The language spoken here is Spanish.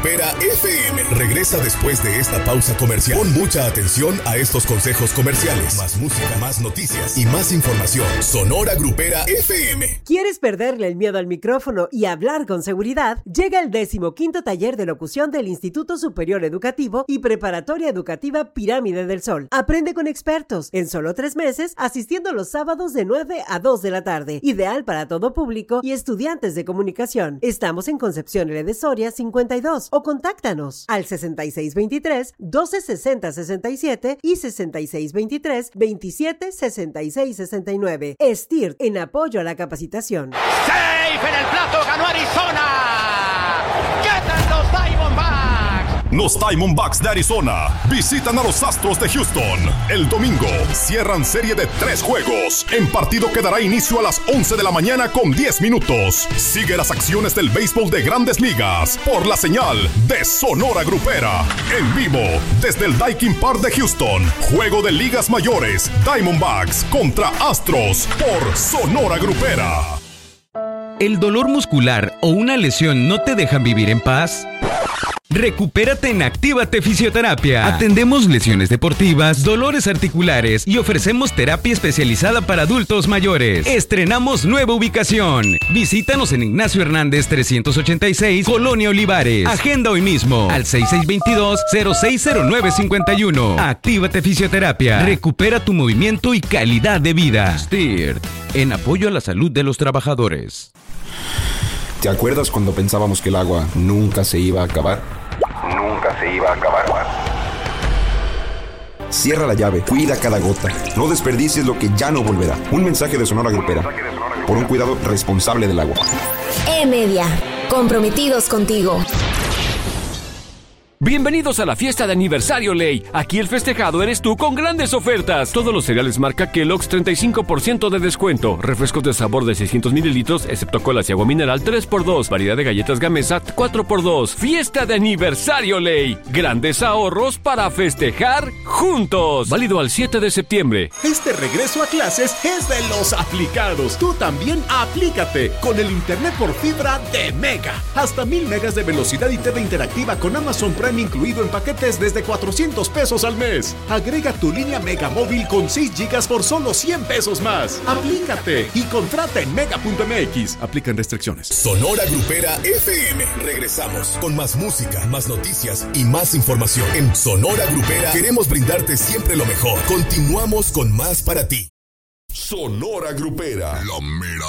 Grupera FM regresa después de esta pausa comercial. Pon mucha atención a estos consejos comerciales. Más música, más noticias y más información. Sonora Grupera FM. ¿Quieres perderle el miedo al micrófono y hablar con seguridad? Llega el 15º taller de locución del Instituto Superior Educativo y Preparatoria Educativa Pirámide del Sol. Aprende con expertos en solo 3 meses, asistiendo los sábados de 9 a 2 de la tarde. Ideal para todo público y estudiantes de comunicación. Estamos en Concepción L. de Soria 52 o contáctanos al 6623-1260-67 y 6623-2766-69. STIRT, en apoyo a la capacitación. ¡Safe en el plato! ¡Ganó Arizona! ¿Qué tal los Diamondbacks? Los Diamondbacks de Arizona visitan a los Astros de Houston. El domingo cierran serie de 3 juegos. En partido que dará inicio a las 11 de la mañana con 10 minutos. Sigue las acciones del béisbol de Grandes Ligas por la señal de Sonora Grupera. En vivo desde el Daikin Park de Houston. Juego de ligas mayores. Diamondbacks contra Astros por Sonora Grupera. ¿El dolor muscular o una lesión no te dejan vivir en paz? Recupérate en Actívate Fisioterapia. Atendemos lesiones deportivas, dolores articulares y ofrecemos terapia especializada para adultos mayores. Estrenamos nueva ubicación. Visítanos en Ignacio Hernández 386, Colonia Olivares. Agenda hoy mismo al 6622-060951. Actívate Fisioterapia. Recupera tu movimiento y calidad de vida. STIRT, en apoyo a la salud de los trabajadores. ¿Te acuerdas cuando pensábamos que el agua nunca se iba a acabar? Nunca se iba a acabar. Cierra la llave, cuida cada gota. No desperdicies lo que ya no volverá. Un mensaje de Sonora Grupera. Por un cuidado responsable del agua. E-Media, comprometidos contigo. Bienvenidos a la fiesta de aniversario Ley. Aquí el festejado eres tú con grandes ofertas. Todos los cereales marca Kellogg's 35% de descuento. Refrescos de sabor de 600 mililitros, excepto colas y agua mineral 3x2. Variedad de galletas Gamesa 4x2. Fiesta de aniversario Ley. Grandes ahorros para festejar juntos. Válido al 7 de septiembre. Este regreso a clases es de los aplicados. Tú también aplícate con el internet por fibra de Mega. Hasta 1000 megas de velocidad y TV interactiva con Amazon Prime incluido en paquetes desde $400 al mes. Agrega tu línea Mega Móvil con 6 gigas por solo $100 más. Aplícate y contrata en mega.mx. Aplican restricciones. Sonora Grupera FM. Regresamos con más música, más noticias y más información. En Sonora Grupera queremos brindarte siempre lo mejor. Continuamos con más para ti. Sonora Grupera. La mera